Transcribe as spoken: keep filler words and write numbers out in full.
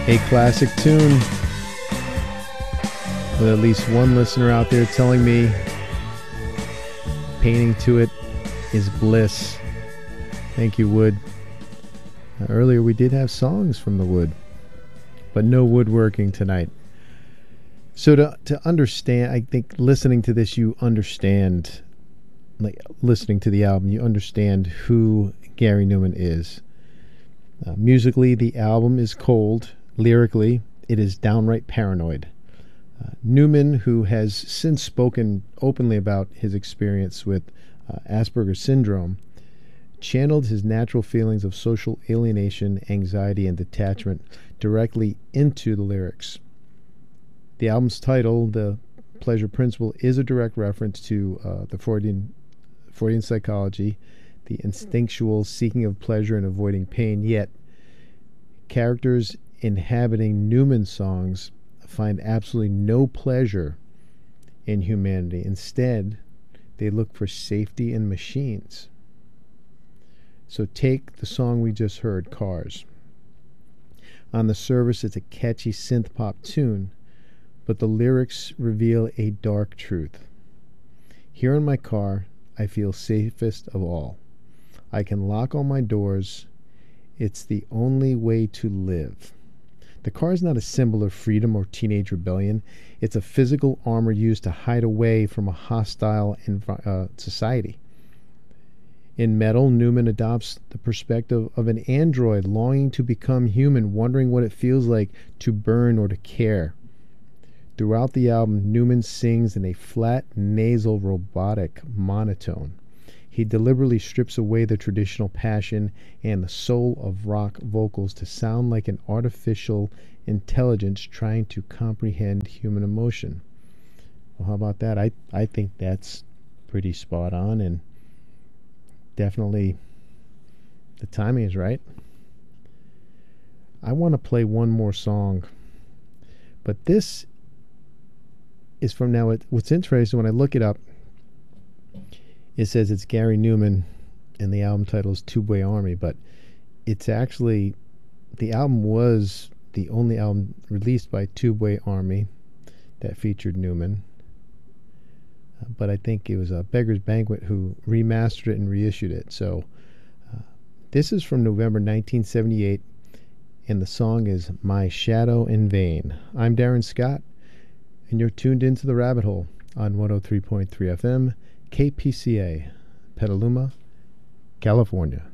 A classic tune with at least one listener out there telling me painting to it is bliss. Thank you, Wood. Uh, earlier we did have songs from the Wood, but no woodworking tonight. So to to understand, I think listening to this, you understand, like listening to the album, you understand who Gary Numan is. Uh, musically, the album is cold. Lyrically, it is downright paranoid. Uh, Numan, who has since spoken openly about his experience with uh, Asperger's syndrome, channeled his natural feelings of social alienation, anxiety, and detachment directly into the lyrics. The album's title, The Pleasure Principle, is a direct reference to uh, the Freudian, Freudian psychology, the instinctual seeking of pleasure and avoiding pain, yet characters inhabiting Numan's songs find absolutely no pleasure in humanity. Instead, they look for safety in machines. So take the song we just heard, Cars. On the surface, it's a catchy synth pop tune, but the lyrics reveal a dark truth. Here in my car, I feel safest of all. I can lock all my doors. It's the only way to live. The car is not a symbol of freedom or teenage rebellion. It's a physical armor used to hide away from a hostile env- uh, society. In Metal, Numan adopts the perspective of an android longing to become human, wondering what it feels like to burn or to care. Throughout the album, Numan sings in a flat, nasal, robotic monotone. He deliberately strips away the traditional passion and the soul of rock vocals to sound like an artificial intelligence trying to comprehend human emotion. Well, how about that? I, I think that's pretty spot on, and definitely the timing is right. I want to play one more song, but this is from now. What's interesting, when I look it up, it says it's Gary Numan, and the album title is Tubeway Army, but it's actually, the album was the only album released by Tubeway Army that featured Numan. Uh, but I think it was uh, Beggar's Banquet who remastered it and reissued it. So uh, this is from November nineteen seventy-eight, and the song is My Shadow in Vain. I'm Darren Scott, and you're tuned into The Rabbit Hole on one oh three point three F M, K P C A, Petaluma, California.